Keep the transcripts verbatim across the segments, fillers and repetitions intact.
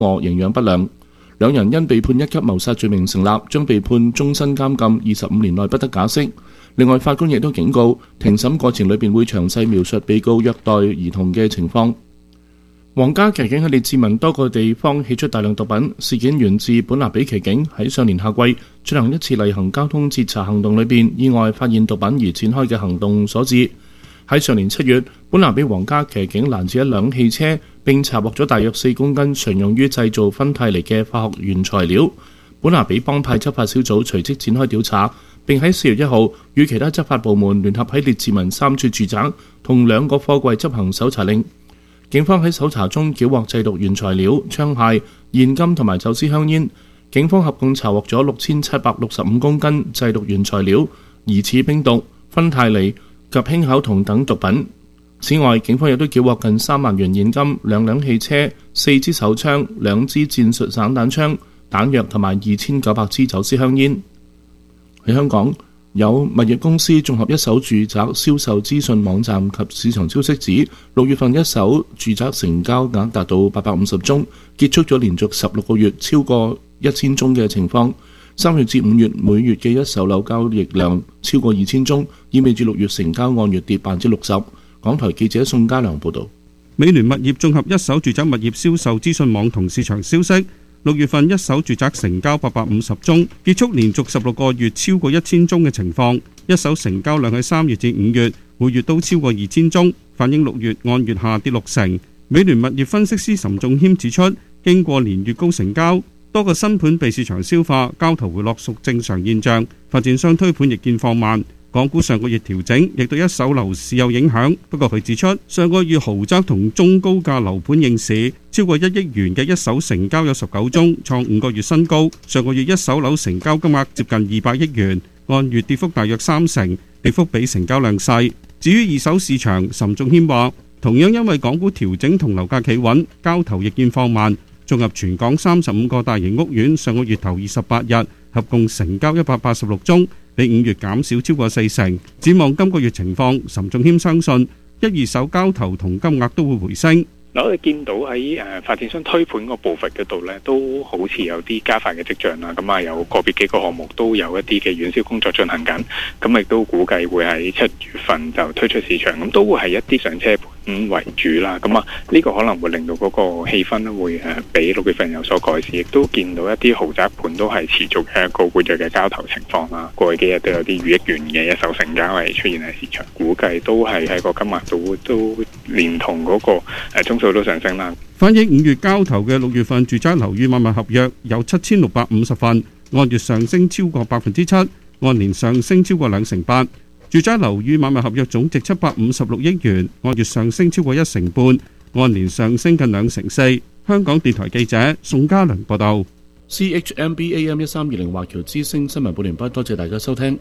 餓營養不良。兩人因被判一級謀殺罪名成立，將被判終身監禁二十五年內不得假釋。另外，法官亦都警告，庭審過程裏邊會詳細描述被告虐待兒童嘅情況。皇家騎警喺列治文多個地方起出大量毒品，事件源自本拿比騎警喺上年夏季進行一次例行交通截查行動裏邊意外發現毒品而展開嘅行動所致。喺上年七月，本拿比皇家騎警攔截一輛汽車，並查獲咗大約四公斤常用於製造芬太尼嘅化學原材料。本拿比幫派執法小組隨即展開調查，並喺四月一號與其他執法部門聯合喺列治文三處住宅同兩個貨櫃執行搜查令。警方喺搜查中繳獲製毒原材料、槍械、現金同埋走私香煙。警方合共查獲咗六千七百六十五公斤製毒原材料、疑似冰毒、芬太尼及氫口酮等毒品。此外，警方亦都繳獲近三萬元現金、兩輛汽車、四支手槍、兩支戰術散彈槍、彈藥同埋二千九百支走私香煙。喺香港，有物業公司綜合一手住宅銷售資訊網站及市場消息指，六月份一手住宅成交額達到八百五十宗，結束咗連續十六個月超過一千宗嘅情況。三月至五月每月嘅一手樓交易量超過二千宗，意味住六月成交按月跌百分之六十。港台記者宋家良報導。 美聯物業綜合一手住宅物業銷售資訊網同市場消息，六月份一手住宅成交八百五十宗，結束連續十六個月超過一千宗嘅情況。一手成交量喺三月至五月每月都超過二千宗，反映六月按月下跌六成。美聯物業分析師岑仲謙指出，經過連月高成交，多個新盤被市場消化，交投回落屬正常現象，發展商推盤亦見放慢。港股上個月調整，亦對一手樓市有影響。不過佢指出，上個月豪宅同中高價樓盤應市，超過一億元嘅一手成交有十九宗，創五個月新高。上個月一手樓成交金額接近二百億元，按月跌幅大約三成，跌幅比成交量細。至於二手市場，岑仲謙話，同樣因為港股調整同樓價企穩，交投亦見放慢。綜合全港三十五個大型屋苑，上個月頭二十八日合共成交一百八十六宗，比五月減少超過四成。展望今個月情況，岑仲謙相信一二手交投同金額都會回升。 嗱，我哋見到喺誒發展商推盤個步伐嗰度咧，都好似有啲加快嘅跡象啦。咁啊，有個別幾個項目都有一啲嘅遠銷工作進行緊，咁亦都估計會喺七月份就推出市場，咁都會係一啲上車盤為主啦。咁啊，呢個可能會令到嗰個氣氛咧會誒比六月份有所改善，亦都見到一啲豪宅盤都係持續嘅一個活躍嘅交投情況啦。過去幾日都有啲逾億元嘅一手成交係出現喺市場，估計都係喺個金額度都連同嗰個誒中數都上升啦。 反映五月交投嘅六月份住宅樓宇買賣合約有七千六百五十份，按月上升超過百分之七，按年上升超過兩成八。住宅樓宇買賣合約總值七百五十六億元，按月上升超過一成半，按年上升近兩成四。香港電台記者宋家良報道。 C H M B A M 一三二零華僑之聲新聞報連畢，多謝大家收聽。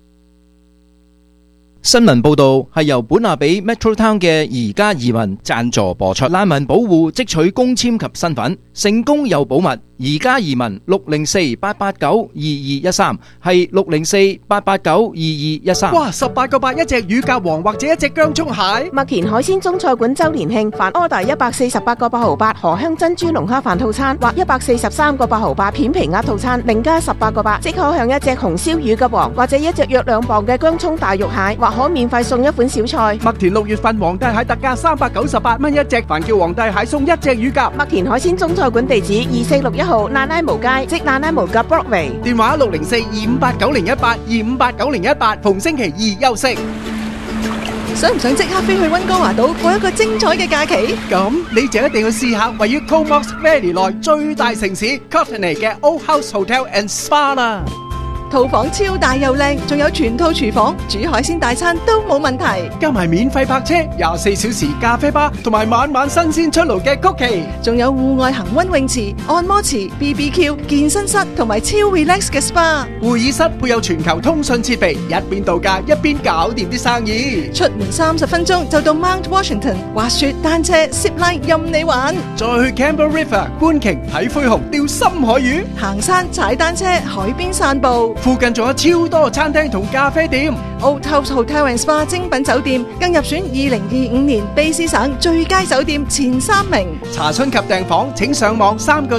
新聞報道係由本拿比 Metro Town 嘅宜家移民贊助播出。難民保護即取公簽及身份，成功又保密。宜家移民六零四八八九二二一三係六零四八八九二二一三。 哇！十八個八一隻乳鴿王或者一隻薑蔥蟹。 麥田海鮮中菜館周年慶，凡 order 一百四十八個八毫八荷香珍珠龍蝦飯套餐或一百四十三個八毫八片皮鴨套餐，另加十八個八，即可享一隻紅燒乳鴿王或者一隻約兩磅嘅薑蔥大肉蟹，或可免費送一款小菜。 麥田六月份皇帝蟹特價三百九十八蚊一隻，凡叫皇帝蟹送一隻乳鴿。 麥田海鮮中菜館地址二四六一號蘭拉無街，即蘭拉無夾 Broadway。 電話六零四二五八九零一八二五八九零一八，逢星期二休息。 想唔想即刻飛去溫哥華島過一個精彩嘅假期？ 咁你就一定要試下位於 Comox Valley 內最大城市 Courtenay 嘅 Old House Hotel and Spa 啦。 套房超大又靚，仲有全套廚房，煮海鮮大餐都冇問題。 加埋免費泊車、廿四小時咖啡吧，同埋晚晚新鮮出爐嘅曲奇， 仲有戶外恒溫泳池、按摩池、B B Q、健身室同埋超 relax 嘅 S P A。 會議室配有全球通訊設備，一邊度假一邊搞掂啲生意。 出門三十分鐘就到 Mount Washington， 滑雪、單車、zip line 任你玩。 再去 Campbell River 觀鯨、睇灰熊、釣深海魚， 行山、踩單車、海邊散步。 附近仲有超多餐廳同咖啡店。 Old House Hotel and Spa 精品酒店更入選二零二五年卑詩省最佳酒店前三名。 查詢及訂房請上網三個